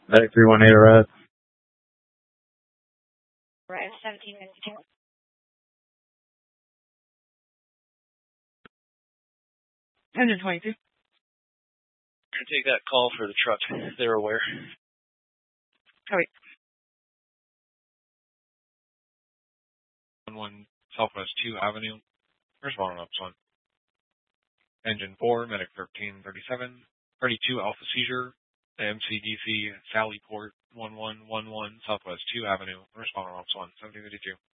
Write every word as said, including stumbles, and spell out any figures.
Medic three one eight arrived. Right, seventeen minutes. one twenty-two. Take that call for the truck. They're aware. Copy. one one Southwest two Avenue. Responding up one. Engine four, medic thirteen thirty-seven. thirty-two Alpha Seizure. M C D C Sallyport one one one one Southwest two Avenue. Responding up one. seventeen fifty-two.